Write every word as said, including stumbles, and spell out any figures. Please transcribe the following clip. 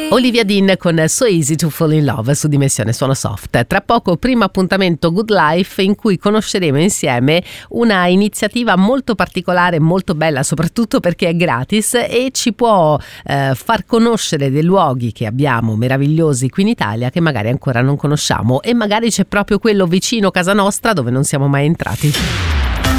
Olivia Dean con So Easy to Fall in Love su Dimensione Suono Soft. Tra poco primo appuntamento Good Life, in cui conosceremo insieme una iniziativa molto particolare, molto bella, soprattutto perché è gratis e ci può eh, far conoscere dei luoghi che abbiamo meravigliosi qui in Italia che magari ancora non conosciamo, e magari c'è proprio quello vicino casa nostra dove non siamo mai entrati.